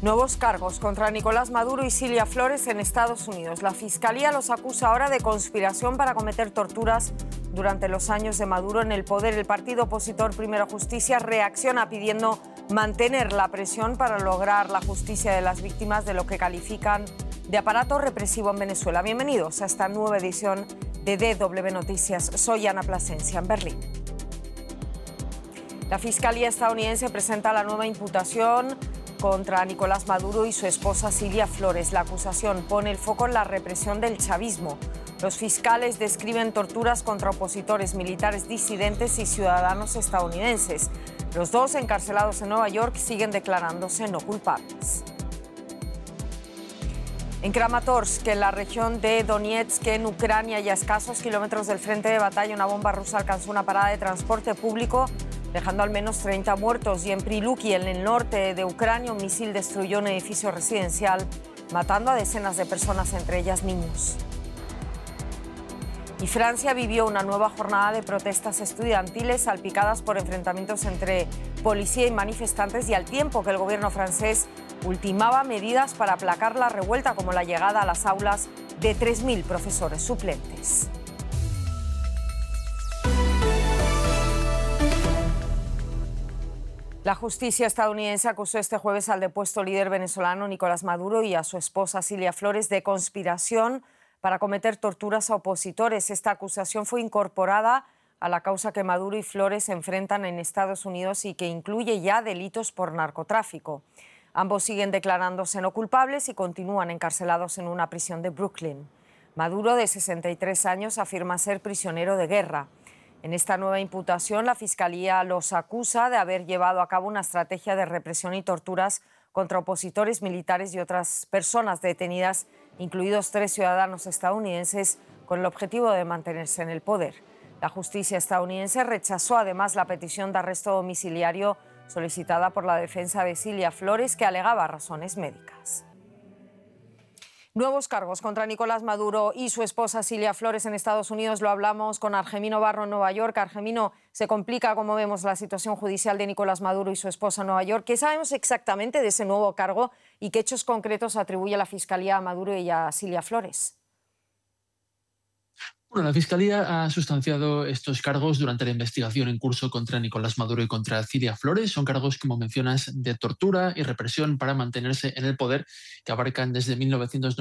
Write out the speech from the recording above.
Nuevos cargos contra Nicolás Maduro y Cilia Flores en Estados Unidos. La Fiscalía los acusa ahora de conspiración para cometer torturas durante los años de Maduro en el poder. El partido opositor Primero Justicia reacciona pidiendo mantener la presión para lograr la justicia de las víctimas de lo que califican de aparato represivo en Venezuela. Bienvenidos a esta nueva edición de DW Noticias. Soy Ana Plasencia en Berlín. La Fiscalía estadounidense presenta la nueva imputación contra Nicolás Maduro y su esposa Cilia Flores. La acusación pone el foco en la represión del chavismo. Los fiscales describen torturas contra opositores, militares, disidentes y ciudadanos estadounidenses. Los dos encarcelados en Nueva York siguen declarándose no culpables. En Kramatorsk, en la región de Donetsk, en Ucrania, y a escasos kilómetros del frente de batalla, una bomba rusa alcanzó una parada de transporte público, dejando al menos 30 muertos. Y en Priluki, en el norte de Ucrania, un misil destruyó un edificio residencial, matando a decenas de personas, entre ellas niños. Y Francia vivió una nueva jornada de protestas estudiantiles salpicadas por enfrentamientos entre policía y manifestantes, y al tiempo que el gobierno francés ultimaba medidas para aplacar la revuelta, como la llegada a las aulas de 3.000 profesores suplentes. La justicia estadounidense acusó este jueves al depuesto líder venezolano Nicolás Maduro y a su esposa Cilia Flores de conspiración para cometer torturas a opositores. Esta acusación fue incorporada a la causa que Maduro y Flores enfrentan en Estados Unidos y que incluye ya delitos por narcotráfico. Ambos siguen declarándose no culpables y continúan encarcelados en una prisión de Brooklyn. Maduro, de 63 años, afirma ser prisionero de guerra. En esta nueva imputación, la Fiscalía los acusa de haber llevado a cabo una estrategia de represión y torturas contra opositores, militares y otras personas detenidas, incluidos 3 ciudadanos estadounidenses, con el objetivo de mantenerse en el poder. La justicia estadounidense rechazó además la petición de arresto domiciliario solicitada por la defensa de Cilia Flores, que alegaba razones médicas. Nuevos cargos contra Nicolás Maduro y su esposa Cilia Flores en Estados Unidos. Lo hablamos con Argemino Barro en Nueva York. Argemino, se complica, como vemos, la situación judicial de Nicolás Maduro y su esposa en Nueva York. ¿Qué sabemos exactamente de ese nuevo cargo y qué hechos concretos atribuye la Fiscalía a Maduro y a Cilia Flores? Bueno, la Fiscalía ha sustanciado estos cargos durante la investigación en curso contra Nicolás Maduro y contra Cilia Flores. Son cargos, como mencionas, de tortura y represión para mantenerse en el poder, que abarcan desde 1990